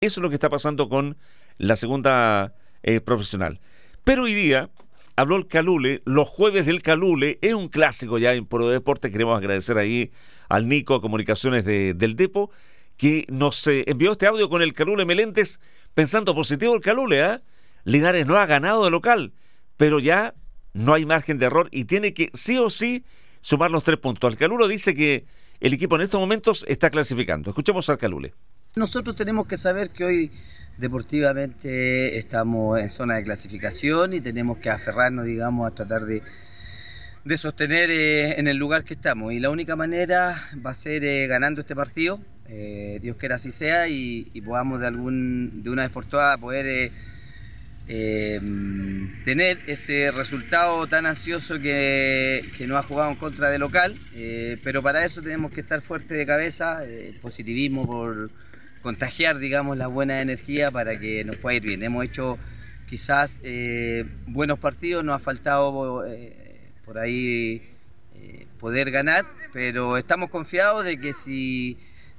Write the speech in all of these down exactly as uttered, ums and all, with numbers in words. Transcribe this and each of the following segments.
Eso es lo que está pasando con la segunda eh, profesional. Pero hoy día habló el Calule, los jueves del Calule, es un clásico ya en Pro Deporte. Queremos agradecer ahí al Nico Comunicaciones de, del Depo, que nos eh, envió este audio con el Calule Meléndez, pensando positivo el Calule, ¿eh? Linares no ha ganado de local, pero ya no hay margen de error y tiene que sí o sí sumar los tres puntos. El Calule dice que el equipo en estos momentos está clasificando. Escuchemos al Calule. Nosotros tenemos que saber que hoy deportivamente estamos en zona de clasificación y tenemos que aferrarnos, digamos, a tratar de, de sostener eh, en el lugar que estamos. Y la única manera va a ser eh, ganando este partido, eh, Dios quiera así sea, y, y podamos de, algún, de una vez por todas poder eh, eh, tener ese resultado tan ansioso que, que nos ha jugado en contra de local. Eh, pero para eso tenemos que estar fuertes de cabeza, eh, positivismo por contagiar, digamos, la buena energía para que nos pueda ir bien. Hemos hecho quizás eh, buenos partidos, nos ha faltado eh, por ahí eh, poder ganar, pero estamos confiados de que si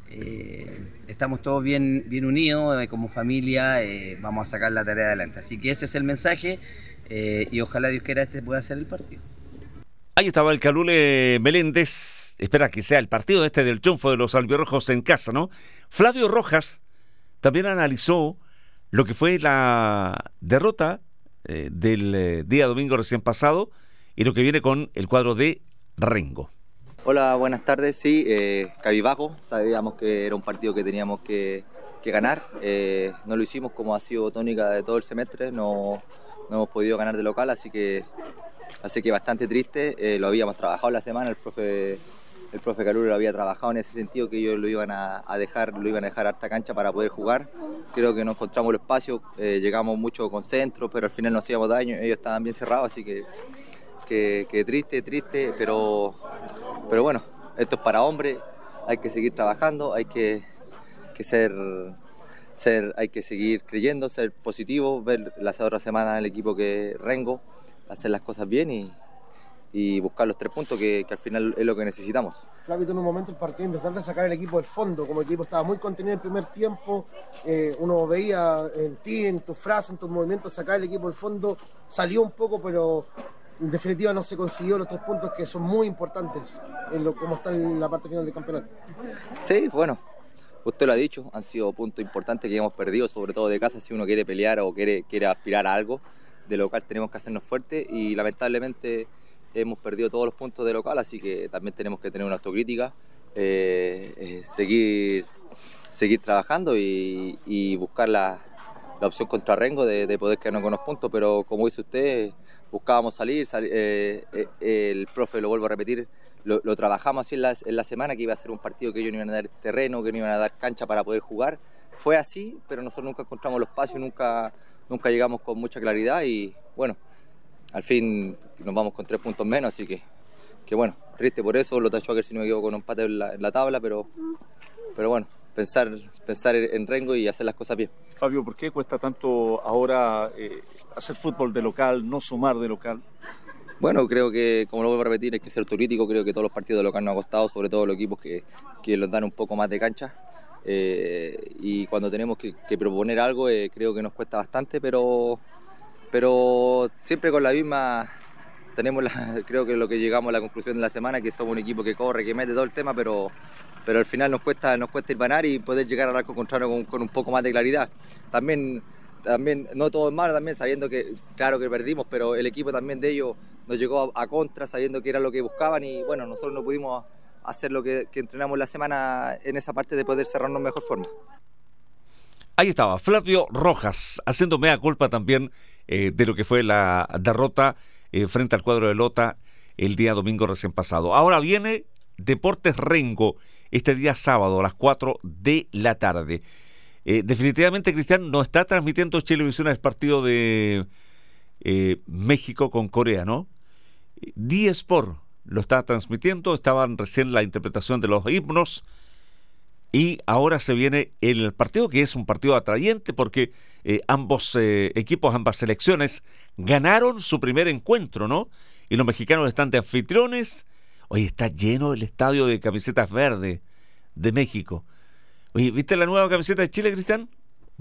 eh, estamos todos bien, bien unidos eh, como familia, eh, vamos a sacar la tarea adelante. Así que ese es el mensaje eh, y ojalá Dios quiera este pueda ser el partido. Ahí estaba el Calule Meléndez. Espera que sea el partido este del triunfo de los albirrojos en casa, ¿no? Flavio Rojas también analizó lo que fue la derrota eh, del eh, día domingo recién pasado y lo que viene con el cuadro de Rengo. Hola, buenas tardes. Sí, eh, cabizbajo. Sabíamos que era un partido que teníamos que, que ganar. Eh, no lo hicimos como ha sido tónica de todo el semestre. No, no hemos podido ganar de local, así que Así que bastante triste, eh, lo habíamos trabajado la semana, el profe el profe Calule lo había trabajado en ese sentido, que ellos lo iban a, a dejar, lo iban a dejar harta cancha para poder jugar. Creo que no encontramos el espacio, eh, llegamos mucho con centro, pero al final nos hacíamos daño, ellos estaban bien cerrados, así que, que, que triste, triste, pero, pero bueno, esto es para hombres, hay que seguir trabajando, hay que, que ser, ser, hay que seguir creyendo, ser positivo, ver las otras semanas el equipo que Rengo, hacer las cosas bien y, y buscar los tres puntos que, que al final es lo que necesitamos. Flavio, tú en un momento el partido intentando sacar el equipo del fondo, como el equipo estaba muy contenido en el primer tiempo, eh, uno veía en ti, en tus frases, en tus movimientos, sacar el equipo del fondo, salió un poco, pero en definitiva no se consiguió los tres puntos que son muy importantes en lo como está en la parte final del campeonato. Sí, bueno, usted lo ha dicho, han sido puntos importantes que hemos perdido, sobre todo de casa, si uno quiere pelear o quiere, quiere aspirar a algo. De local tenemos que hacernos fuertes y lamentablemente hemos perdido todos los puntos de local, así que también tenemos que tener una autocrítica, eh, eh, seguir, seguir trabajando y, y buscar la, la opción contra Rengo de, de poder quedarnos con los puntos, pero como dice usted, buscábamos salir, salir eh, eh, el profe, lo vuelvo a repetir, lo, lo trabajamos así en la, en la semana, que iba a ser un partido que ellos no iban a dar terreno, que no iban a dar cancha para poder jugar. Fue así, pero nosotros nunca encontramos los espacios, nunca... Nunca llegamos con mucha claridad y bueno, al fin nos vamos con tres puntos menos, así que, que bueno, triste por eso, lo tachó aquel si no me equivoco con un empate en la, en la tabla, pero, pero bueno, pensar, pensar en Rengo y hacer las cosas bien. Fabio, ¿por qué cuesta tanto ahora eh, hacer fútbol de local, no sumar de local? Bueno, creo que, como lo vuelvo a repetir, hay que ser autocrítico, creo que todos los partidos de local nos han costado, sobre todo los equipos que, que los dan un poco más de cancha. Eh, y cuando tenemos que, que proponer algo eh, creo que nos cuesta bastante, pero, pero siempre con la misma tenemos la, creo que lo que llegamos a la conclusión de la semana, que somos un equipo que corre, que mete todo el tema, pero, pero al final nos cuesta, nos cuesta ir ganar y poder llegar al arco contrario con, con un poco más de claridad. También, también no todo es malo, también sabiendo que claro que perdimos, pero el equipo también de ellos nos llegó a, a contra, sabiendo que era lo que buscaban y bueno, nosotros no pudimos hacer lo que, que entrenamos la semana en esa parte de poder cerrarnos de mejor forma. Ahí estaba Flavio Rojas haciendo mea culpa también eh, de lo que fue la derrota eh, frente al cuadro de Lota el día domingo recién pasado. Ahora viene Deportes Rengo este día sábado a las cuatro de la tarde. Eh, definitivamente, Cristian, no está transmitiendo Chilevisión el partido de eh, México con Corea, ¿no? D-Sport lo está transmitiendo, estaban recién la interpretación de los himnos y ahora se viene el partido, que es un partido atrayente porque eh, ambos eh, equipos, ambas selecciones ganaron su primer encuentro, ¿no? Y los mexicanos están de anfitriones. Oye, está lleno el estadio de camisetas verdes de México. Oye, ¿viste la nueva camiseta de Chile, Cristian?